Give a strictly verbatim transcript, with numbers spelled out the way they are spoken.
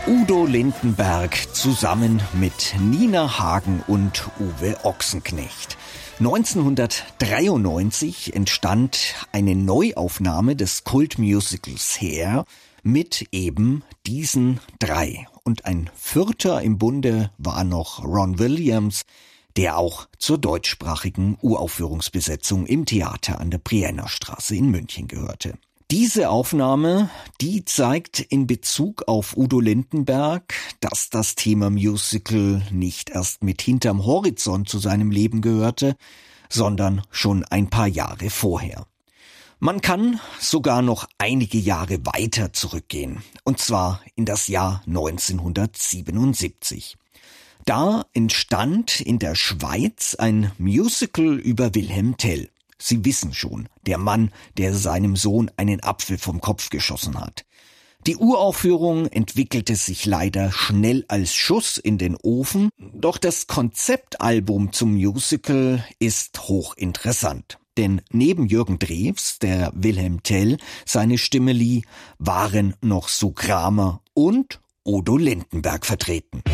Udo Lindenberg zusammen mit Nina Hagen und Uwe Ochsenknecht. neunzehnhundertdreiundneunzig entstand eine Neuaufnahme des Kultmusicals Hair mit eben diesen drei. Und ein Vierter im Bunde war noch Ron Williams, der auch zur deutschsprachigen Uraufführungsbesetzung im Theater an der Brienner Straße in München gehörte. Diese Aufnahme, die zeigt in Bezug auf Udo Lindenberg, dass das Thema Musical nicht erst mit hinterm Horizont zu seinem Leben gehörte, sondern schon ein paar Jahre vorher. Man kann sogar noch einige Jahre weiter zurückgehen, und zwar in das Jahr neunzehnhundertsiebenundsiebzig. Da entstand in der Schweiz ein Musical über Wilhelm Tell. Sie wissen schon, der Mann, der seinem Sohn einen Apfel vom Kopf geschossen hat. Die Uraufführung entwickelte sich leider schnell als Schuss in den Ofen, doch das Konzeptalbum zum Musical ist hochinteressant. Denn neben Jürgen Drews, der Wilhelm Tell seine Stimme lieh, waren noch Sue Kramer und Udo Lindenberg vertreten.